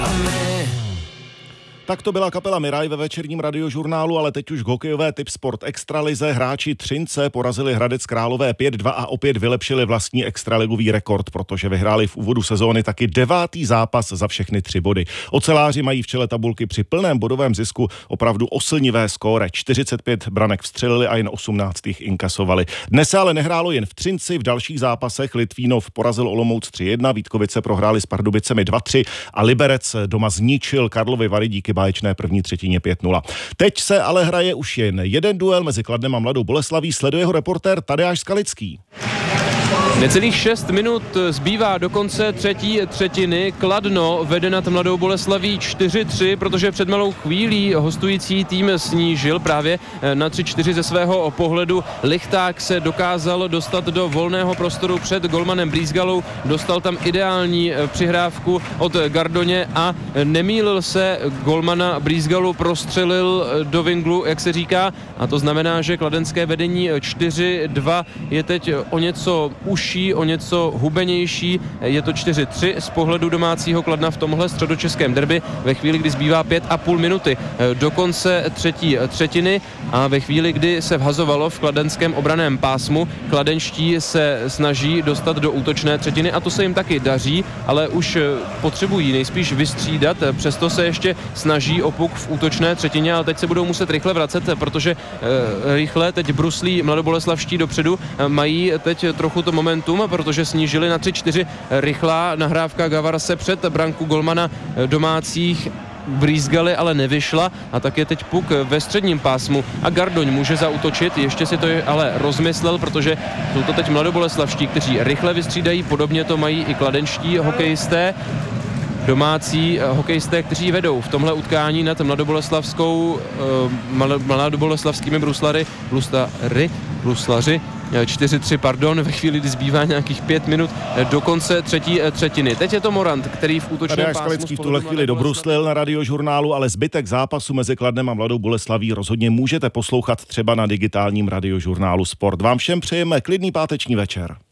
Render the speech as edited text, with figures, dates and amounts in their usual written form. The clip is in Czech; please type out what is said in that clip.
Tak to byla kapela Miraj ve večerním radiožurnálu, ale teď už hokejové Tip Sport extralize. Hráči Třince porazili Hradec Králové 5-2 a opět vylepšili vlastní extraligový rekord, protože vyhráli v úvodu sezóny taky 9. zápas za všechny 3 body. Oceláři mají v čele tabulky při plném bodovém zisku opravdu oslnivé skóre. 45 branek vstřelili a jen 18 jich inkasovali. Dnes se ale nehrálo jen v Třinci, v dalších zápasech Litvínov porazil Olomouc 3-1, Vítkovice prohráli s Pardubicemi 2-3 a Liberec doma zničil Karlovy Vary díky báječné první třetině 5-0. Teď se ale hraje už jen jeden duel mezi Kladnem a Mladou Boleslaví, sleduje ho reportér Tadeáš Skalický. Necelých 6 minut zbývá do konce třetí třetiny. Kladno vede nad Mladou Boleslaví 4-3, protože před malou chvílí hostující tým snížil právě na 3-4 ze svého pohledu. Lichták se dokázal dostat do volného prostoru před golmanem Brýsgalou, dostal tam ideální přihrávku od Gardoně a nemýlil se, golmana Brýsgalu prostřelil do vinglu, jak se říká, a to znamená, že kladenské vedení 4-2 je teď o něco užší, o něco hubenější. Je to 4-3 z pohledu domácího Kladna v tomhle středočeském derby ve chvíli, kdy zbývá 5,5 minuty do konce třetí třetiny a ve chvíli, kdy se vhazovalo v kladenském obraném pásmu. Kladenští se snaží dostat do útočné třetiny a to se jim taky daří, ale už potřebují nejspíš vystřídat, přesto se ještě snaží o puk v útočné třetině, ale teď se budou muset rychle vracet, protože rychle teď bruslí mladoboleslavští dopředu, mají teď trochu to momentum, protože snížili na 3-4. Rychlá nahrávka Gavarase před branku golmana domácích Brýsgaly ale nevyšla a tak je teď puk ve středním pásmu a Gardoň může zaútočit, ještě si to ale rozmyslel, protože jsou to teď mladoboleslavští, kteří rychle vystřídají, podobně to mají i kladenští hokejisté. Domácí hokejisté, kteří vedou v tomhle utkání nad mladoboleslavskými bruslaři 4-3, ve chvíli, kdy zbývá nějakých 5 minut do konce třetí třetiny. Teď je to Morant, který v útočném pásmu Skalický v tuhle chvíli dobruslil na radiožurnálu, ale zbytek zápasu mezi Kladnem a Mladou Boleslaví rozhodně můžete poslouchat třeba na digitálním radiožurnálu Sport. Vám všem přejeme klidný páteční večer.